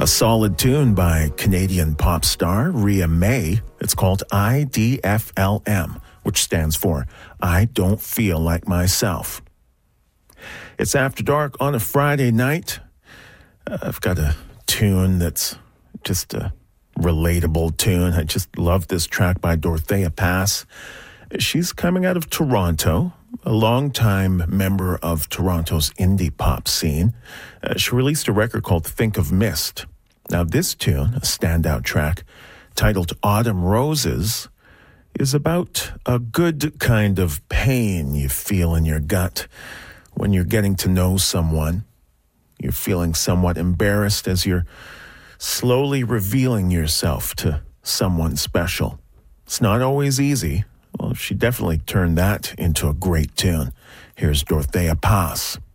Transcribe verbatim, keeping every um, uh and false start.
A solid tune by Canadian pop star Rhea May. It's called I D F L M, which stands for I Don't Feel Like Myself. It's After Dark on a Friday night. Uh, I've got a tune that's just a relatable tune. I just love this track by Dorothea Pass. She's coming out of Toronto, a longtime member of Toronto's indie pop scene. Uh, she released a record called Think of Mist. Now, this tune, a standout track, titled Autumn Roses, is about a good kind of pain you feel in your gut when you're getting to know someone. You're feeling somewhat embarrassed as you're slowly revealing yourself to someone special. It's not always easy. Well, she definitely turned that into a great tune. Here's Dorothea Pass.